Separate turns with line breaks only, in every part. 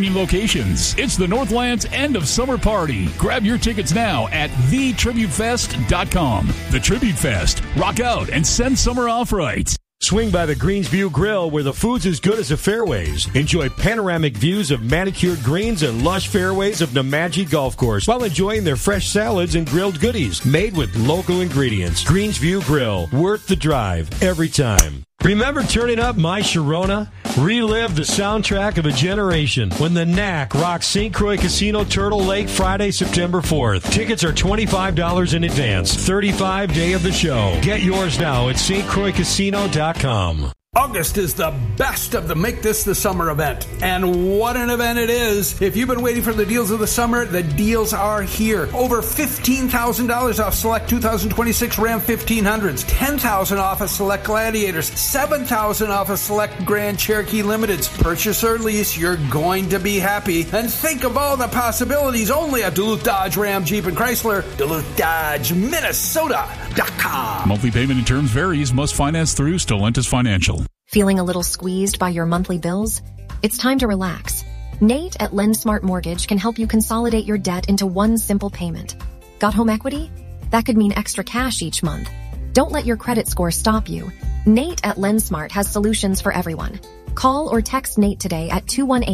entertaining locations. It's the Northland's end of summer party. Grab your tickets now at thetributefest.com. The Tribute Fest. Rock out and send summer off right.
Swing by the Greensview Grill where the food's as good as the fairways. Enjoy panoramic views of manicured greens and lush fairways of Nemadji Golf Course while enjoying their fresh salads and grilled goodies made with local ingredients. Greensview Grill, worth the drive every time. Remember turning up My Sharona? Relive the soundtrack of a generation when the Knack rocks St. Croix Casino Turtle Lake Friday, September 4th. Tickets are $25 in advance. 35 day of the show. Get yours now at stcroixcasino.com.
August is the best of the Make This the Summer event. And what an event it is. If you've been waiting for the deals of the summer, the deals are here. Over $15,000 off select 2026 Ram 1500s, $10,000 off of select Gladiators, $7,000 off of select Grand Cherokee Limiteds. Purchase or lease, you're going to be happy. And think of all the possibilities only at Duluth Dodge, Ram, Jeep, and Chrysler. Duluth Dodge, Minnesota.com.
Monthly payment and terms varies. Must finance through Stellantis Financial.
Feeling a little squeezed by your monthly bills? It's time to relax. Nate at LendSmart Mortgage can help you consolidate your debt into one simple payment. Got home equity? That could mean extra cash each month. Don't let your credit score stop you. Nate at LendSmart has solutions for everyone. Call or text Nate today at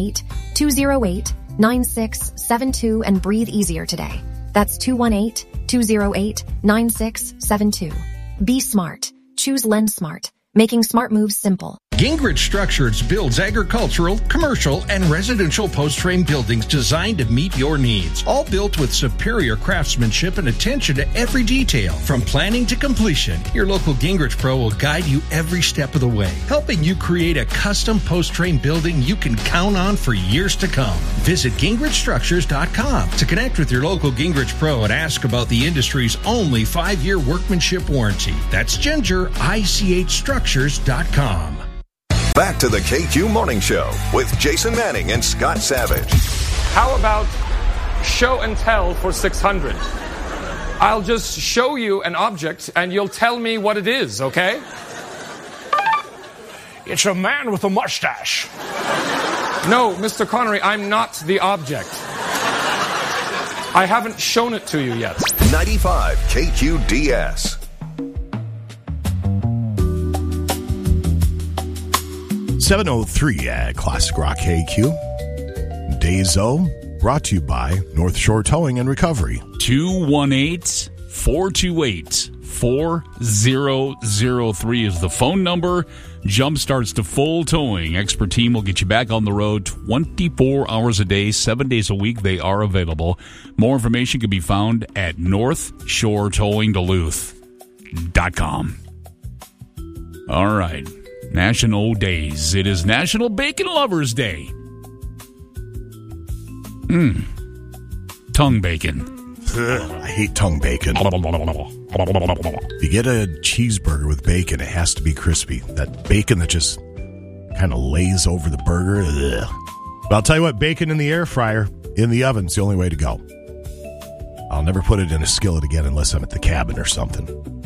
218-208-9672 and breathe easier today. That's 218-208-9672. Be smart. Choose LendSmart. Making smart moves simple.
Gingrich Structures builds agricultural, commercial, and residential post-frame buildings designed to meet your needs. All built with superior craftsmanship and attention to every detail. From planning to completion, your local Gingrich Pro will guide you every step of the way, helping you create a custom post-frame building you can count on for years to come. Visit GingrichStructures.com to connect with your local Gingrich Pro and ask about the industry's only 5-year workmanship warranty. That's GingerichStructures.com.
Back to the KQ Morning Show with Jason Manning and Scott Savage.
How about show and tell for 600? I'll just show you an object and you'll tell me what it is, okay?
It's a man with a mustache.
No, Mr. Connery, I'm not the object. I haven't shown it to you yet.
95 KQDS.
7:03 at Classic Rock KQ. Dazo, brought to you by North Shore Towing and Recovery.
218-428-4003 is the phone number. Jump starts to full towing. Expert team will get you back on the road 24 hours a day, 7 days a week. They are available. More information can be found at NorthShoreTowingDuluth.com. All right. National days. It is National Bacon Lovers Day. Tongue bacon.
I hate tongue bacon. If you get a cheeseburger with bacon, it has to be crispy. That bacon that just kind of lays over the burger. Ugh. But I'll tell you what, bacon in the air fryer, in the oven, is the only way to go. I'll never put it in a skillet again unless I'm at the cabin or something.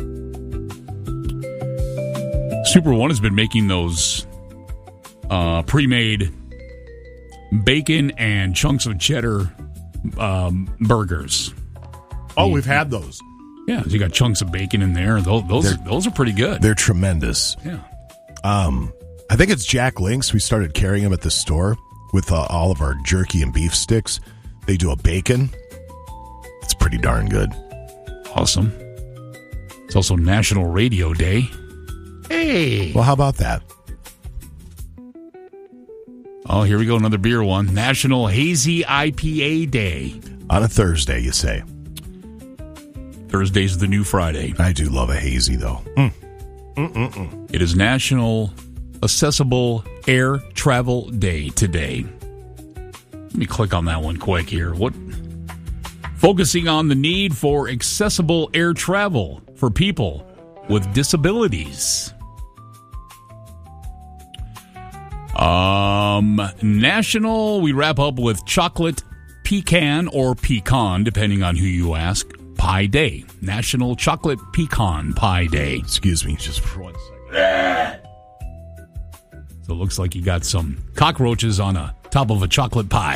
Super One has been making those pre-made bacon and chunks of cheddar burgers.
Oh, we've had those.
Yeah, you got chunks of bacon in there. Those are pretty good.
They're tremendous.
Yeah.
I think it's Jack Link's. We started carrying them at the store with all of our jerky and beef sticks. They do a bacon. It's pretty darn good.
Awesome. It's also National Radio Day. Hey.
Well, how about that?
Oh, here we go. Another beer one. National Hazy IPA Day.
On a Thursday, you say.
Thursday's the new Friday.
I do love a hazy, though.
It is National Accessible Air Travel Day today. Let me click on that one quick here. Focusing on the need for accessible air travel for people with disabilities. National, we wrap up with chocolate pecan or pecan, depending on who you ask, Pie Day. National Chocolate Pecan Pie Day.
Excuse me, just for 1 second.
So it looks like you got some cockroaches on top of a chocolate pie.